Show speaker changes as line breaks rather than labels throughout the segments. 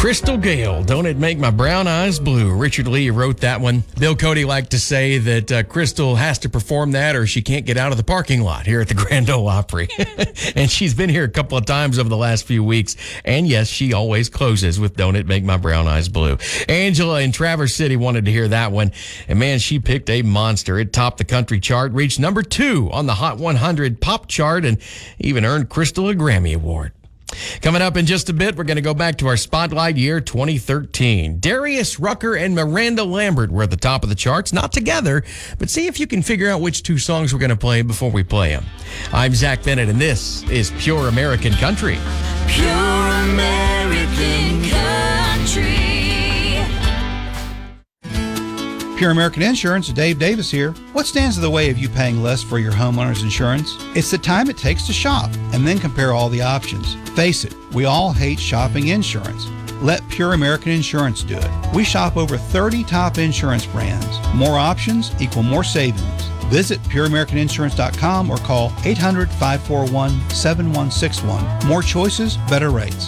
Crystal Gale, Don't It Make My Brown Eyes Blue? Richard Lee wrote that one. Bill Cody liked to say that Crystal has to perform that or she can't get out of the parking lot here at the Grand Ole Opry. And she's been here a couple of times over the last few weeks. And yes, she always closes with Don't It Make My Brown Eyes Blue. Angela in Traverse City wanted to hear that one. And man, she picked a monster. It topped the country chart, reached number 2 on the Hot 100 pop chart, and even earned Crystal a Grammy Award. Coming up in just a bit, we're going to go back to our Spotlight year 2013. Darius Rucker and Miranda Lambert were at the top of the charts, not together, but see if you can figure out which 2 songs we're going to play before we play them. I'm Zach Bennett, and this is Pure American Country.
Pure American Country.
Pure American Insurance, Dave Davis here. What stands in the way of you paying less for your homeowner's insurance? It's the time it takes to shop and then compare all the options. Face it, we all hate shopping insurance. Let Pure American Insurance do it. We shop over 30 top insurance brands. More options equal more savings. Visit pureamericaninsurance.com or call 800-541-7161. More choices, better rates.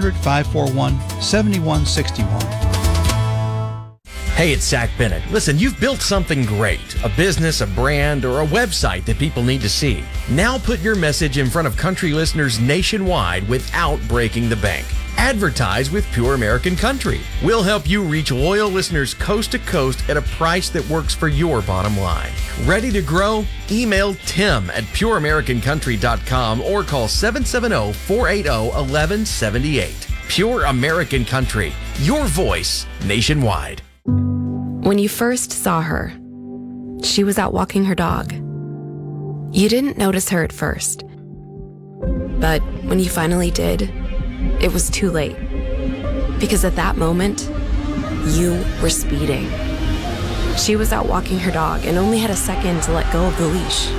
800-541-7161.
Hey, it's Zach Bennett. Listen, you've built something great, a business, a brand, or a website that people need to see. Now put your message in front of country listeners nationwide without breaking the bank. Advertise with Pure American Country. We'll help you reach loyal listeners coast to coast at a price that works for your bottom line. Ready to grow? Email Tim at pureamericancountry.com or call 770-480-1178. Pure American Country, your voice nationwide.
When you first saw her, she was out walking her dog. You didn't notice her at first. But when you finally did, it was too late. Because at that moment, you were speeding. She was out walking her dog and only had a second to let go of the leash.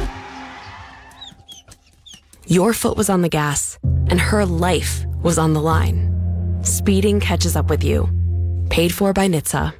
Your foot was on the gas, and her life was on the line. Speeding catches up with you. Paid for by NHTSA.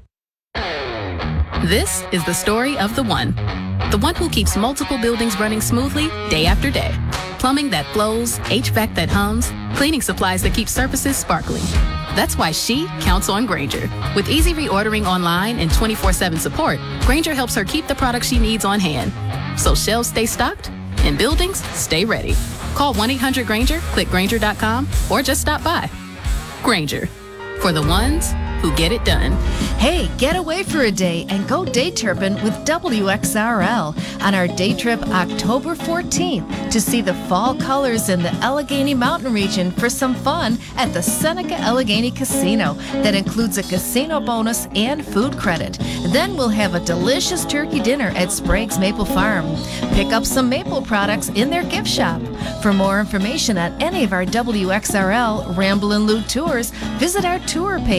This is the story of the one who keeps multiple buildings running smoothly day after day. Plumbing that flows, HVAC that hums, cleaning supplies that keep surfaces sparkling. That's why she counts on Grainger. With easy reordering online and 24/7 support, Grainger helps her keep the products she needs on hand. So shelves stay stocked and buildings stay ready. Call 1-800-GRAINGER, click Grainger.com, or just stop by. Grainger, for the ones who get it done.
Hey, get away for a day and go day tripping with WXRL on our day trip October 14th to see the fall colors in the Allegheny Mountain region for some fun at the Seneca Allegheny Casino. That includes a casino bonus and food credit. Then we'll have a delicious turkey dinner at Sprague's Maple Farm. Pick up some maple products in their gift shop. For more information on any of our WXRL Ramblin' Loot tours, visit our tour page